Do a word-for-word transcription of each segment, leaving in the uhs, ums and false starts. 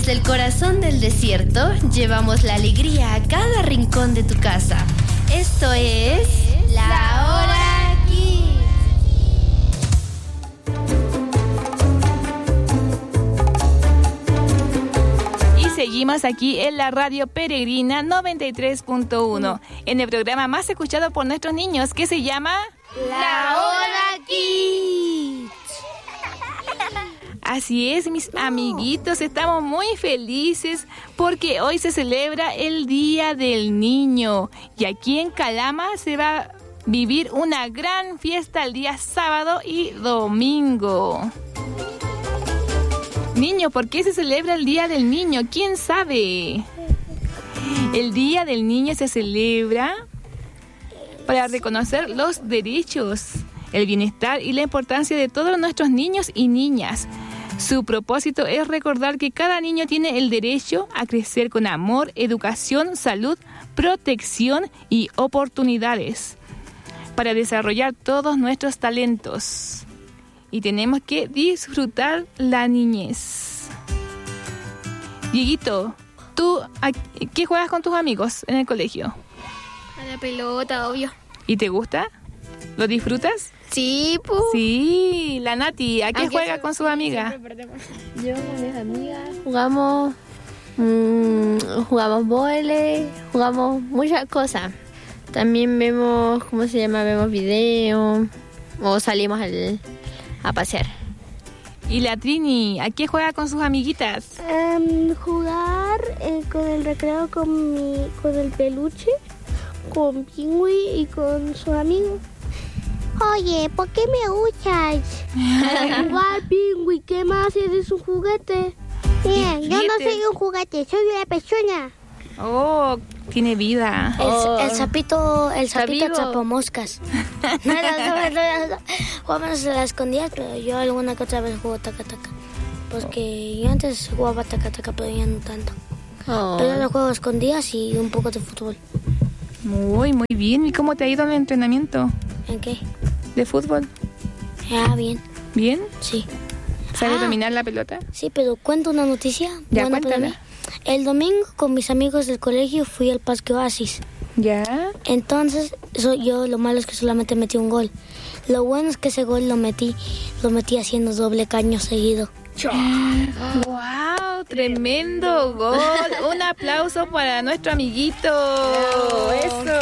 Desde el corazón del desierto, llevamos la alegría a cada rincón de tu casa. Esto es La Hora Kids. Y seguimos aquí en la Radio Peregrina noventa y tres punto uno, en el programa más escuchado por nuestros niños, que se llama La Hora Kids. Así es, mis amiguitos, estamos muy felices porque hoy se celebra el Día del Niño y aquí en Calama se va a vivir una gran fiesta el día sábado y domingo. Niño, ¿por qué se celebra el Día del Niño? ¿Quién sabe? El Día del Niño se celebra para reconocer los derechos, el bienestar y la importancia de todos nuestros niños y niñas. Su propósito es recordar que cada niño tiene el derecho a crecer con amor, educación, salud, protección y oportunidades para desarrollar todos nuestros talentos. Y tenemos que disfrutar la niñez. Dieguito, ¿tú a qué juegas con tus amigos en el colegio? A la pelota, obvio. ¿Y te gusta? ¿Lo disfrutas? Sí, pues. Sí, la Nati, ¿a qué Aunque juega se- con sus amigas? Yo con mis amigas jugamos, mmm, jugamos vóley, jugamos muchas cosas. También vemos, ¿cómo se llama? Vemos videos o salimos al, a pasear. Y la Trini, ¿a qué juega con sus amiguitas? Um, jugar eh, con el recreo con mi, con el peluche, con Pingüi y con sus amigos. Oye, ¿por qué me usas? Igual, Pingüi, ¿qué más? Eres un juguete. Bien, yo no soy un juguete, soy una persona. Oh, tiene vida. El, Oh. el sapito, el Está sapito vivo. chapamoscas. No, no, no, no, no. Jugamos a las escondidas, pero yo alguna que otra vez juego taca taca. Porque yo antes jugaba taca taca, pero ya no tanto. Oh. Pero ahora juego a escondidas y un poco de fútbol. Muy, muy bien. ¿Y cómo te ha ido en el entrenamiento ¿En qué? de fútbol? Ah, bien, ¿Bien? sí. ¿Sabes Ah. dominar la pelota? Sí, pero cuento una noticia. Ya, buena para cuéntala. mí. El domingo con mis amigos del colegio fui al Parque Oasis. Ya. Entonces, eso, yo lo malo es que solamente metí un gol. Lo bueno es que ese gol lo metí, lo metí haciendo doble caño seguido. ¡Wow! ¡Tremendo gol! Un aplauso para nuestro amiguito. ¡Eso!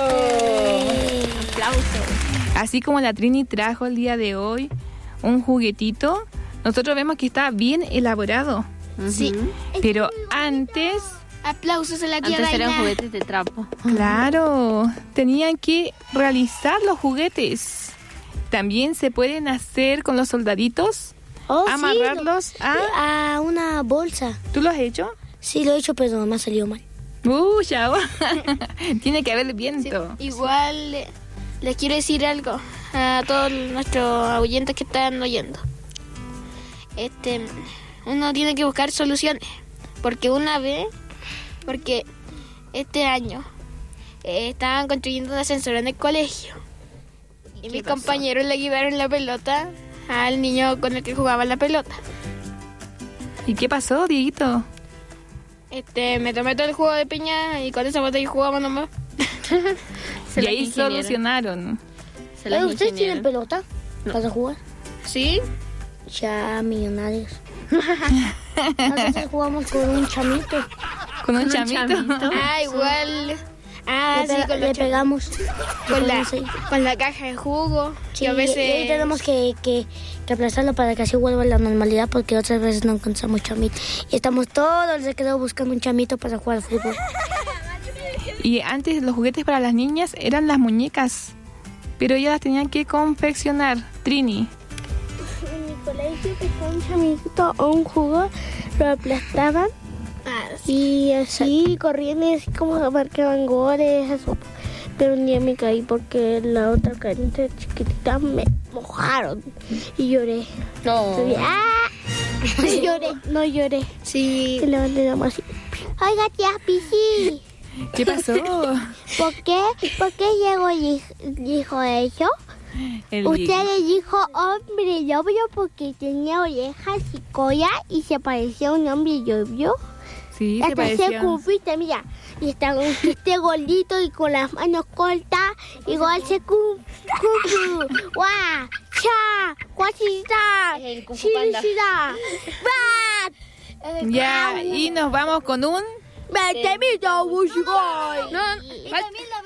Aplauso. Así como la Trini trajo el día de hoy un juguetito, nosotros vemos que está bien elaborado. Sí. Pero antes, Aplausos a la tía Antes eran Daina. juguetes de trapo. claro, tenían que realizar los juguetes. También se pueden hacer con los soldaditos, Oh, sí, amarrarlos a... a una bolsa. ¿Tú lo has hecho? Sí, lo he hecho, pero me ha salido mal. ¡Uh, chao! Tiene que haber viento. Igual le- les quiero decir algo a todos nuestros oyentes que están oyendo. Este, uno tiene que buscar soluciones, porque una vez, porque este año eh, estaban construyendo un ascensor en el colegio y mis compañeros le quitaron la pelota al niño con el que jugaba la pelota. ¿Y qué pasó, Dieguito? Este, me tomé todo el jugo de piña y con esa botella jugamos nomás. Se y las ahí ingeniaron. solucionaron. Se las Oye, ¿ustedes tienen ingeniaron. pelota para jugar? ¿Sí? Ya, millonarios. Nosotros jugamos con un chamito. ¿Con un un chamito? chamito. Ah, igual. Ah, le, sí, pe- con le los cham- pegamos. con Le la, ponemos ahí. con la caja de jugo. Sí, y a veces... y ahí tenemos que, que, que aplastarlo para que así vuelva a la normalidad, porque otras veces no encontramos chamito. Y estamos todo el recreo buscando un chamito para jugar al fútbol. Y antes los juguetes para las niñas eran las muñecas, pero ellas las tenían que confeccionar. Trini. En mi colegio que fue un chamito o un jugo, lo aplastaban Ah, sí. y así corrían y así como marcaban goles. Eso. Pero un día me caí porque la otra carita chiquitita me mojaron y lloré. No. Subí, ¡ah! Y lloré, no lloré. Sí. Y levanté la mano así. Oiga, tía Pichi, ¿Qué pasó? ¿por qué, ¿por qué Diego di- dijo eso? El Usted Diego. le dijo hombre lobio porque tenía orejas y cola y se parecía a un hombre lobio. Sí, se Hasta parecía. ser cufita, mira. Y está, aunque esté gordito y con las manos cortas, igual se cu, cucu. ¡Guau! ¡Cha! ¡Guachita! Es el Kung Fu Panda. ¡Chirisida! ¡Va! Ya, y nos vamos con un... ¡Me temito, musical! No, Y fal- también la